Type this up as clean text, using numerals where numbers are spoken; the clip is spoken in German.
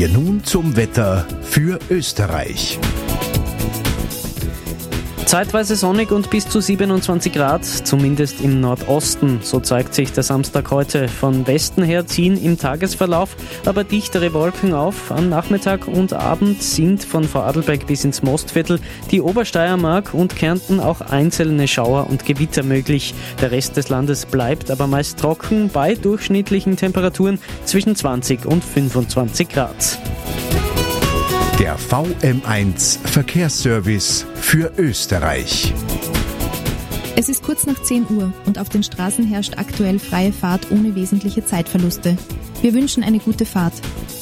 wir nun zum Wetter für Österreich. Zeitweise sonnig und bis zu 27 Grad, zumindest im Nordosten. So zeigt sich der Samstag heute. Von Westen her ziehen im Tagesverlauf aber dichtere Wolken auf. Am Nachmittag und Abend sind von Vorarlberg bis ins Mostviertel die Obersteiermark und Kärnten auch einzelne Schauer und Gewitter möglich. Der Rest des Landes bleibt aber meist trocken bei durchschnittlichen Temperaturen zwischen 20 und 25 Grad. Der VM1 Verkehrsservice für Österreich. Es ist kurz nach 10 Uhr und auf den Straßen herrscht aktuell freie Fahrt ohne wesentliche Zeitverluste. Wir wünschen eine gute Fahrt.